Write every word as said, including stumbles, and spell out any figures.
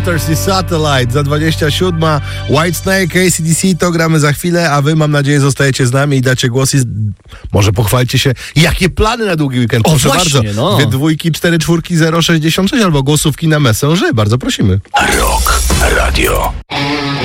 Thirsty Satellite za dwadzieścia siódma. Whitesnake, A C D C, to gramy za chwilę, a wy, mam nadzieję, zostajecie z nami i dacie głos i z... może pochwalcie się, jakie plany na długi weekend. Proszę o, właśnie, bardzo. No. Dwie dwójki, cztery czwórki, zero sześćdziesiąt sześć albo głosówki na Messenger. Bardzo prosimy. Rock Radio.